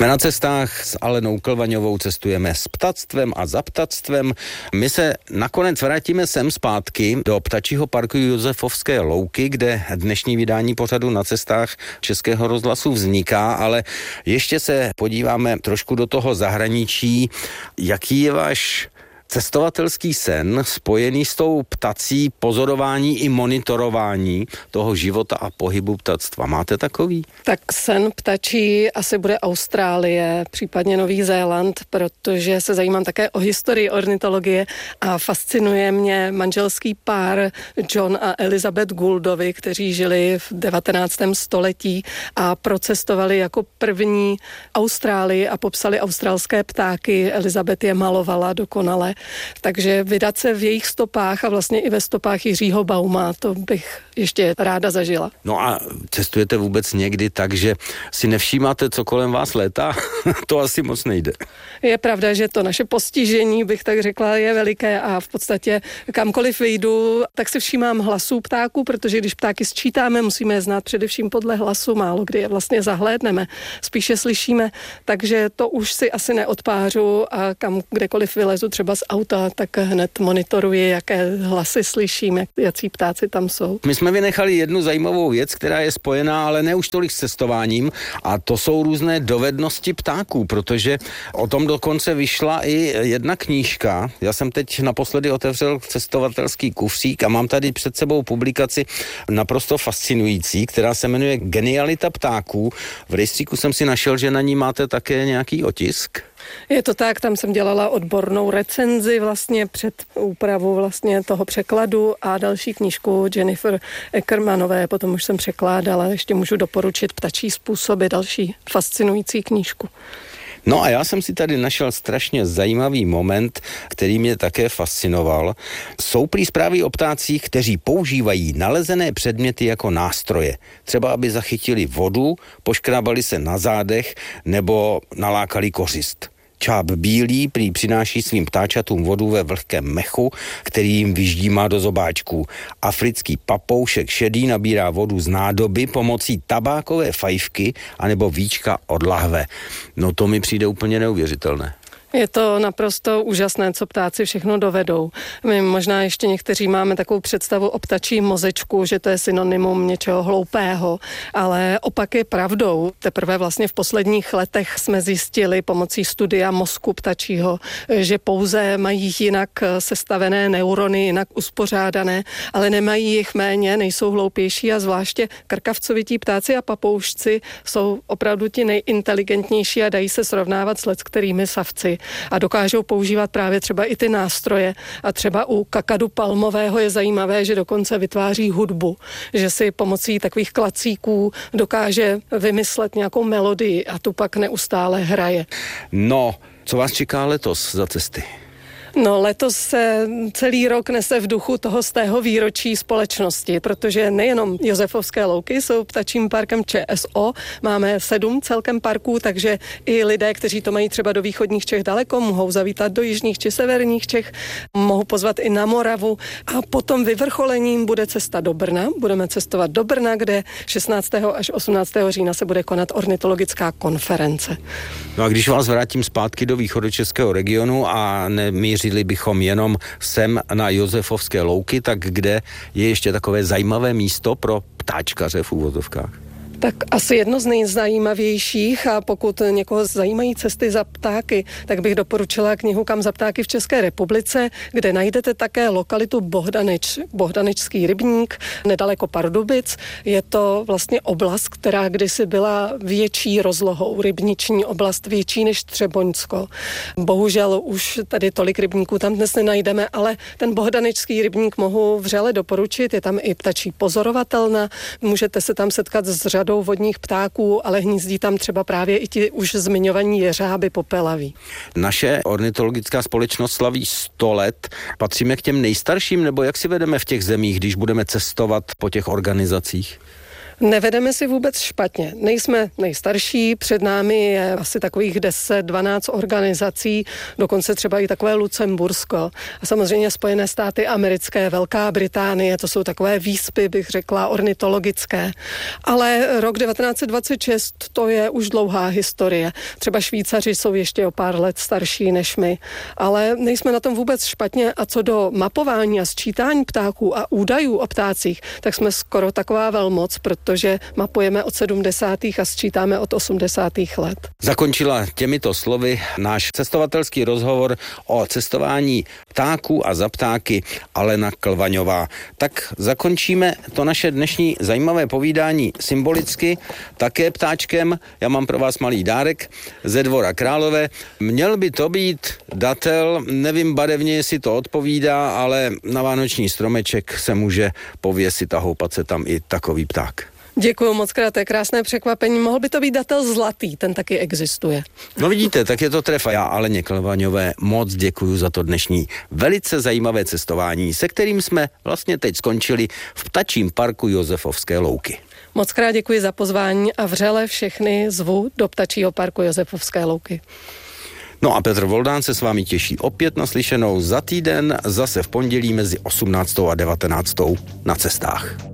Jsme na cestách s Alenou Klvaňovou, cestujeme s ptactvem a za ptactvem. My se nakonec vrátíme sem zpátky do ptačího parku Josefovské louky, kde dnešní vydání pořadu Na cestách Českého rozhlasu vzniká, ale ještě se podíváme trošku do toho zahraničí. Jaký je váš cestovatelský sen spojený s tou ptací pozorování i monitorování toho života a pohybu ptactva? Máte takový? Tak sen ptačí asi bude Austrálie, případně Nový Zéland, protože se zajímám také o historii ornitologie a fascinuje mě manželský pár John a Elizabeth Gouldovi, kteří žili v 19. století a procestovali jako první Austrálii a popsali australské ptáky. Elizabeth je malovala dokonale. Takže vydat se v jejich stopách a vlastně i ve stopách Jiřího Bauma, to bych ještě ráda zažila. No a cestujete vůbec někdy tak, že si nevšímáte, co kolem vás létá? To asi moc nejde. Je pravda, že to naše postižení, bych tak řekla, je veliké a v podstatě kamkoliv vyjdu, tak si všímám hlasů ptáků, protože když ptáky sčítáme, musíme je znát především podle hlasu, málo kdy je vlastně zahlédneme, spíše slyšíme, takže to už si asi neodpářu a kdekoliv vylezu třeba z auta, tak hned monitoruji, jaké hlasy slyším, jací ptáci tam jsou. My jsme vynechali jednu zajímavou věc, která je spojená, ale ne už tolik s cestováním, a to jsou různé dovednosti ptáků, protože o tom dokonce vyšla i jedna knížka. Já jsem teď naposledy otevřel cestovatelský kufřík a mám tady před sebou publikaci naprosto fascinující, která se jmenuje Genialita ptáků. V rejstříku jsem si našel, že na ní máte také nějaký otisk. Je to tak, tam jsem dělala odbornou recenzi vlastně před úpravou vlastně toho překladu a další knížku Jennifer Eckermanové, potom už jsem překládala, ještě můžu doporučit Ptačí způsoby, další fascinující knížku. No a já jsem si tady našel strašně zajímavý moment, který mě také fascinoval. Jsou prý zprávy o ptácích, kteří používají nalezené předměty jako nástroje. Třeba aby zachytili vodu, poškrábali se na zádech nebo nalákali kořist. Čáp bílý prý přináší svým ptáčatům vodu ve vlhkém mechu, který jim vyždímá do zobáčků. Africký papoušek šedý nabírá vodu z nádoby pomocí tabákové fajfky anebo víčka od lahve. No to mi přijde úplně neuvěřitelné. Je to naprosto úžasné, co ptáci všechno dovedou. My možná ještě někteří máme takovou představu o ptačím mozečku, že to je synonymum něčeho hloupého, ale opak je pravdou. Teprve vlastně v posledních letech jsme zjistili pomocí studia mozku ptačího, že pouze mají jinak sestavené neurony, jinak uspořádané, ale nemají jich méně, nejsou hloupější a zvláště krkavcovití ptáci a papoušci jsou opravdu ti nejinteligentnější a dají se srovnávat s leckterými savci. A dokážou používat právě třeba i ty nástroje. A třeba u kakadu palmového je zajímavé, že dokonce vytváří hudbu, že si pomocí takových klacíků dokáže vymyslet nějakou melodii a tu pak neustále hraje. No, co vás čeká letos za cesty? No, letos se celý rok nese v duchu toho 100. výročí společnosti, protože nejenom Josefovské louky jsou ptačím parkem ČSO, máme 7 celkem parků, takže i lidé, kteří to mají třeba do východních Čech daleko, mohou zavítat do jižních či severních Čech, mohou pozvat i na Moravu a potom vyvrcholením bude cesta do Brna. Budeme cestovat do Brna, kde 16. až 18. října se bude konat ornitologická konference. No a když vás vrátím zpátky do východočeského regionu a nemířili bychom jenom sem na Josefovské louky, tak kde je ještě takové zajímavé místo pro ptáčkaře v uvozovkách? Tak asi jedno z nejzajímavějších a pokud někoho zajímají cesty za ptáky, tak bych doporučila knihu Kam za ptáky v České republice, kde najdete také lokalitu Bohdanečský rybník, nedaleko Pardubic. Je to vlastně oblast, která kdysi byla větší rozlohou, rybniční oblast větší než Třeboňsko. Bohužel už tady tolik rybníků tam dnes nenajdeme, ale ten Bohdanečský rybník mohu vřele doporučit. Je tam i ptačí pozorovatelna, můžete se tam setkat s řadou vodních ptáků, ale hnízdí tam třeba právě i ti už zmiňovaní jeřáby popelaví. Naše ornitologická společnost slaví 100 let. Patříme k těm nejstarším, nebo jak si vedeme v těch zemích, když budeme cestovat po těch organizacích? Nevedeme si vůbec špatně. Nejsme nejstarší, před námi je asi takových 10-12 organizací, dokonce třeba i takové Lucembursko. A samozřejmě Spojené státy americké, Velká Británie, to jsou takové výspy, bych řekla, ornitologické. Ale rok 1926, to je už dlouhá historie. Třeba Švýcaři jsou ještě o pár let starší než my. Ale nejsme na tom vůbec špatně a co do mapování a sčítání ptáků a údajů o ptácích, tak jsme skoro taková velmoc, protože mapujeme od 70. a sčítáme od 80. let. Zakončila těmito slovy náš cestovatelský rozhovor o cestování ptáků a za ptáky Alena Klvaňová. Tak zakončíme to naše dnešní zajímavé povídání symbolicky, také ptáčkem. Já mám pro vás malý dárek ze Dvora Králové. Měl by to být datel, nevím barevně, jestli to odpovídá, ale na vánoční stromeček se může pověsit a houpat se tam i takový pták. Děkuju moc krát, to je krásné překvapení. Mohl by to být datel zlatý, ten taky existuje. No vidíte, tak je to trefa. Já Aleně Klvaňové moc děkuju za to dnešní velice zajímavé cestování, se kterým jsme vlastně teď skončili v ptačím parku Josefovské louky. Moc krát děkuji za pozvání a vřele všechny zvu do ptačího parku Josefovské louky. No a Petr Voldán se s vámi těší opět na slyšenou za týden, zase v pondělí mezi 18. a 19. na cestách.